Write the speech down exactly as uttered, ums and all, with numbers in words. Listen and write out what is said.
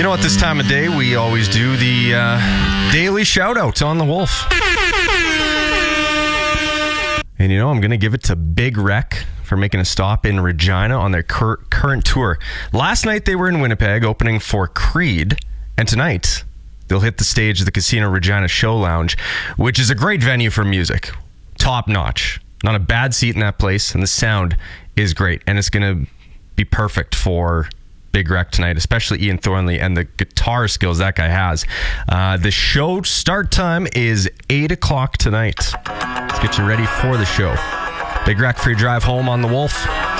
You know, at this time of day, we always do the uh, daily shout-outs on the Wolf. And you know, I'm going to give it to Big Wreck for making a stop in Regina on their cur- current tour. Last night, they were in Winnipeg opening for Creed. And tonight, they'll hit the stage of the Casino Regina Show Lounge, which is a great venue for music. Top notch. Not a bad seat in that place, and the sound is great. And it's going to be perfect for Big Wreck tonight, especially Ian Thornley and the guitar skills that guy has. Uh, the show start time is eight o'clock tonight. Let's get you ready for the show. Big Wreck for your drive home on the Wolf.